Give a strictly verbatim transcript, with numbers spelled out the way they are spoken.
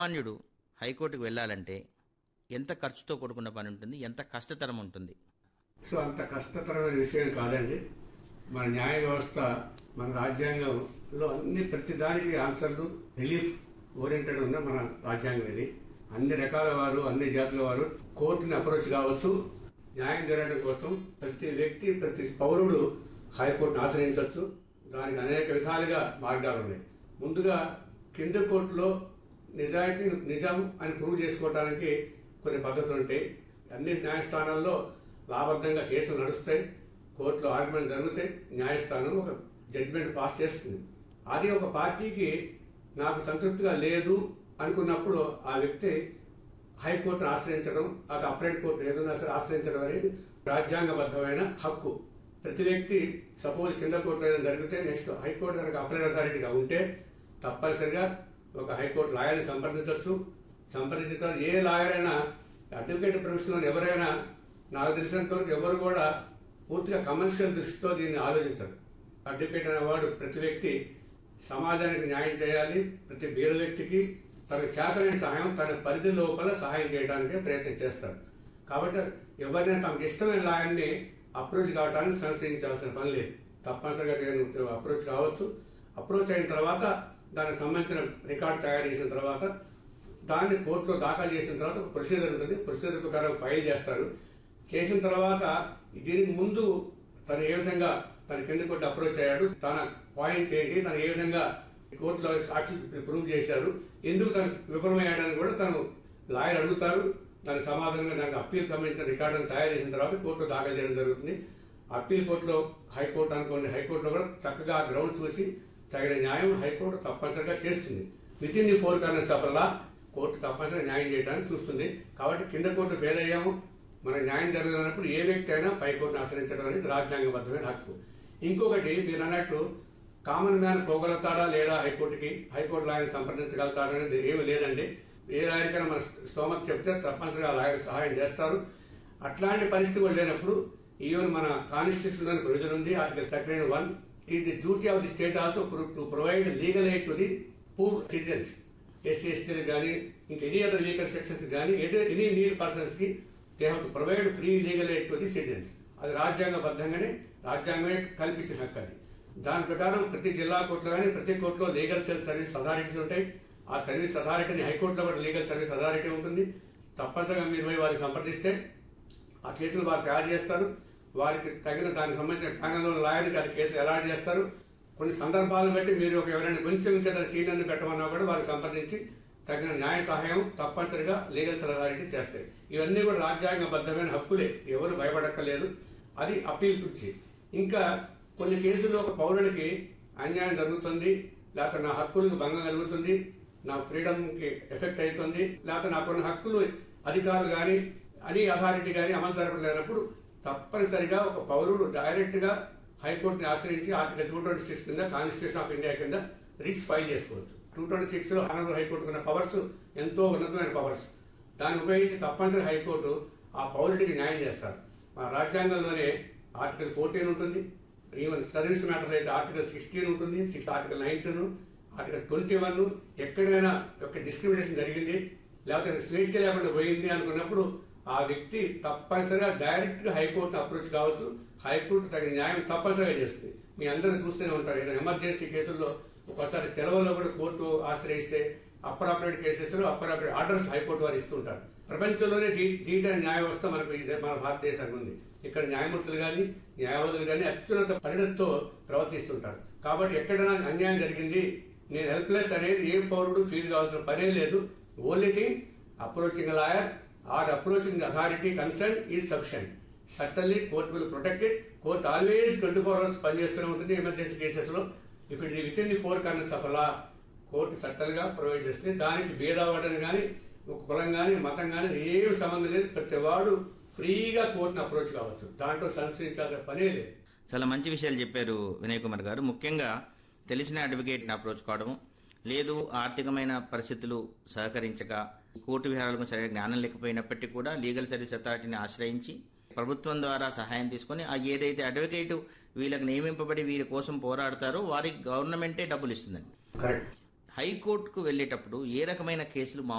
సామాన్యుడు హైకోర్టుకు వెళ్ళాలంటే ఎంత ఖర్చుతో కూడుకున్న పని ఉంటుంది, ఎంత కష్టతరం ఉంటుంది? సో అంత కష్టతరమైన విషయం కాదండి. మన న్యాయ వ్యవస్థ, మన రాజ్యాంగంలో అన్ని ప్రతి దానికి ఆన్సర్లు రిలీఫ్ ఓరియంటెడ్ ఉన్న మన రాజ్యాంగం ఇది. అన్ని రకాల వారు, అన్ని జాతుల వారు కోర్టుని అప్రోచ్ కావచ్చు. న్యాయం జరగడం కోసం ప్రతి వ్యక్తి, ప్రతి పౌరుడు హైకోర్టును ఆశ్రయించవచ్చు. దానికి అనేక విధాలుగా మార్గాలు ఉన్నాయి. ముందుగా కింద కోర్టులో నిజాయితీ నిజం అని ప్రూవ్ చేసుకోవడానికి కొన్ని పద్ధతులు ఉంటాయి. అన్ని న్యాయస్థానాల్లో లాభబద్ధంగా కేసులు నడుస్తాయి, కోర్టులో ఆర్గ్యుమెంట్ జరుగుతాయి, న్యాయస్థానం ఒక జడ్జిమెంట్ పాస్ చేస్తుంది. అది ఒక పార్టీకి నాకు సంతృప్తిగా లేదు అనుకున్నప్పుడు ఆ వ్యక్తి హైకోర్టును ఆశ్రయించడం, అది అప్రైట్ కోర్టు ఏదైనా సరే ఆశ్రయించడం అనేది రాజ్యాంగబద్ధమైన హక్కు. ప్రతి వ్యక్తి సపోజ్ కింద కోర్టు ఏదైనా జరిగితే నెక్స్ట్ హైకోర్టు కనుక అప్రైట్ అథారిటీగా ఉంటే తప్పనిసరిగా ఒక హైకోర్టు లాయర్ని సంప్రదించవచ్చు. సంప్రదించిన తర్వాత ఏ లాయర్ అయినా, అడ్వకేట్ ప్రొఫెషనల్ ఎవరైనా, నాకు తెలిసినంత వరకు ఎవరు కూడా పూర్తిగా కమర్షియల్ దృష్టితో దీన్ని ఆలోచించరు. అడ్వకేట్ అనేవాడు ప్రతి వ్యక్తి సమాజానికి న్యాయం చేయాలి. ప్రతి బీద వ్యక్తికి తన చేతనైన సహాయం, తన పరిధి లోపల సహాయం చేయడానికి ప్రయత్నం చేస్తారు. కాబట్టి ఎవరైనా తమకు ఇష్టమైన లాయర్ని అప్రోచ్ కావడానికి సంశయించాల్సిన పని లేదు. తప్పనిసరిగా నేను అప్రోచ్ కావచ్చు. అప్రోచ్ అయిన తర్వాత దానికి సంబంధించిన రికార్డు తయారు చేసిన తర్వాత దాన్ని కోర్టులో దాఖలు చేసిన తర్వాత ఒక ప్రొసీజర్ ఉంటుంది. ప్రొసీజర్ ప్రకారం ఫైల్ చేస్తారు. చేసిన తర్వాత దీనికి ముందు తను ఏ విధంగా తన కింద కోర్టు అప్రోచ్ అయ్యాడు, తన పాయింట్ ఏంటి, తను ఏ విధంగా కోర్టులో సాక్షి ప్రూవ్ చేశారు, ఎందుకు తను విఫలమయ్యాడని కూడా తను లాయర్ అడుగుతారు. దానికి సమాధానంగా దానికి అప్పీల్ సంబంధించిన రికార్డును తయారు చేసిన తర్వాత కోర్టులో దాఖలు చేయడం జరుగుతుంది. అప్పీల్ కోర్టులో హైకోర్టు అనుకోండి, హైకోర్టులో కూడా చక్కగా గ్రౌండ్ చూసి తగిన న్యాయం హైకోర్టు తప్పనిసరిగా చేస్తుంది. With in the four corners of law court తప్పనిసరిగా న్యాయం చేయడానికి చూస్తుంది. కాబట్టి కింద కోర్టు ఫెయిల్ అయ్యాము, మన న్యాయం జరగనప్పుడు ఏ వ్యక్తి అయినా పై కోర్టును ఆశ్రయించడం అనేది రాజ్యాంగబద్ధమైన హక్కు. ఇంకొకటి మీరు అన్నట్టు కామన్ మ్యాన్ పోగలుగుతాడా లేదా హైకోర్టుకి, హైకోర్టు లాయర్ని సంప్రదించగలుగుతాడా అనేది ఏమీ లేదండి. ఏ లాయర్కైనా మన స్తోమత చెప్తే తప్పనిసరిగా లాయర్ సహాయం చేస్తారు. అట్లాంటి పరిస్థితి కూడా లేనప్పుడు ఈవెన్ మన కాన్స్టిట్యూషన్ లోని ప్రొవిజన్ ఉంది, article thirty nine one is the duty of the state also to provide legal aid to the poor citizens, SC ఎస్టీలకు కానీ ఇంకా ఎనీ అదర్ లీగల్ సెక్షన్స్ కానీ ఎనీ నీడ్ పర్సన్స్ కి they have to provide free legal aid to the citizens. అది రాజ్యాంగబద్ధంగానే రాజ్యాంగమే కల్పించిన హక్కు అది. దాని ప్రకారం ప్రతి జిల్లా కోర్టులో కానీ ప్రతి కోర్టులో లీగల్ సర్వీస్ అథారిటీస్ ఉంటాయి. ఆ సర్వీస్ అథారిటీని హైకోర్టులో కూడా లీగల్ సర్వీస్ అథారిటీ ఉంటుంది. తప్పనిసరిగా మీరు పోయి వారికి సంప్రదిస్తే ఆ కేసులు వారు తయారు చేస్తారు. వారికి తగిన దానికి సంబంధించిన ప్యానల్ లాయర్కి అది కేసులు అలాట్ చేస్తారు. కొన్ని సందర్భాలను బట్టి మీరు ఒక ఎవరైనా కొంచెం ఇంకా సీనియర్ని పెట్టమన్నా కూడా వారికి సంప్రదించి తగిన న్యాయ సహాయం తప్పనిసరిగా లీగల్ అథారిటీ చేస్తాయి. ఇవన్నీ కూడా రాజ్యాంగబద్ధమైన హక్కులే, ఎవరు భయపడక్కర్లేదు. అది అప్పీల్ నుంచి. ఇంకా కొన్ని కేసుల్లో ఒక పౌరుడికి అన్యాయం జరుగుతుంది, లేకపోతే నా హక్కులకు భంగం కలుగుతుంది, నా ఫ్రీడమ్ కి ఎఫెక్ట్ అవుతుంది, లేకపోతే నా కొన్ని హక్కులు అధికారులు గాని అని అథారిటీ గాని అమలు జరపలేనప్పుడు తప్పనిసరిగా ఒక పౌరుడు డైరెక్ట్ గా హైకోర్టుని ఆశ్రయించి ఆర్టికల్ టూ ట్వంటీ సిక్స్ కింద కాన్స్టిట్యూషన్ ఆఫ్ ఇండియా కింద రిట్స్ ఫైల్ చేసుకోవచ్చు. టూ ట్వంటీ సిక్స్ లో ఆనరబుల్ హైకోర్టు ఉన్న పవర్స్ ఎంతో ఉన్నతమైన పవర్స్. దాన్ని ఉపయోగించి తప్పనిసరి హైకోర్టు ఆ పౌరుడికి న్యాయం చేస్తారు. మా రాజ్యాంగంలోనే ఆర్టికల్ ఫోర్టీన్ ఉంటుంది, ఈవెన్ సర్వీస్ మ్యాటర్స్ అయితే ఆర్టికల్ సిక్స్టీన్ ఉంటుంది, six article nineteen, article twenty one. ఎక్కడైనా యొక్క డిస్క్రిమినేషన్ జరిగింది లేకపోతే స్వేచ్ఛ లేకుండా పోయింది అనుకున్నప్పుడు ఆ వ్యక్తి తప్పనిసరిగా డైరెక్ట్ గా హైకోర్టును అప్రోచ్ కావచ్చు. హైకోర్టు తగిన న్యాయం తప్పనిసరిగా చేస్తుంది. మీ అందరూ చూస్తూనే ఉంటారు, ఏదైనా ఎమర్జెన్సీ కేసుల్లో ఒకసారి సెలవుల్లో కూడా కోర్టు ఆశ్రయిస్తే upper operate cases upper operate orders high court వారు ఇస్తుంటారు. ప్రపంచంలోనే డీటెయిల్ న్యాయ వ్యవస్థ మనకు మన భారతదేశానికి ఉంది. ఇక్కడ న్యాయమూర్తులు గాని న్యాయవాదులు గాని అత్యున్నత పరిణతితో ప్రవర్తిస్తుంటారు. కాబట్టి ఎక్కడైనా అన్యాయం జరిగింది, నేను హెల్ప్లెస్ అనేది ఏ పౌరుడు ఫీల్ కావాల్సిన పనే లేదు. Only thing approaching lawyer or approaching the authority concerned is sufficient. Certainly court will protect it. Court always twenty-four hours పనిచేస్తూనే ఉంటుంది ఎమర్జెన్సీ కేసెస్ లో. If it with in the four corners of law court సట్టల్ గా provide చేస్తుంది. దానికి భేదవాడని గాని ఒక కులం గాని మతం గాని ఏమి సంబంధం లేదు. ప్రతి వాడు ఫ్రీగా కోర్టును అప్రోచ్ కావచ్చు. దాంట్లో సంశయించాల్సిన పనే లేదు. చాలా మంచి విషయాలు చెప్పారు వినయ్ కుమార్ గారు. ముఖ్యంగా తెలిసిన అడ్వకేట్ ని అప్రోచ్ కావడం, లేదు ఆర్థికమైన పరిస్థితులు సహకరించక కోర్టు విహారాలకు సరైన జ్ఞానం లేకపోయినప్పటికీ కూడా లీగల్ సర్వీస్ అథారిటీని ఆశ్రయించి ప్రభుత్వం ద్వారా సహాయం తీసుకుని ఆ ఏదైతే అడ్వకేట్ వీళ్ళకి నియమింపబడి వీరి కోసం పోరాడతారో వారికి గవర్నమెంటే డబ్బులు ఇస్తుందండి. హైకోర్టుకు వెళ్ళేటప్పుడు ఏ రకమైన కేసులు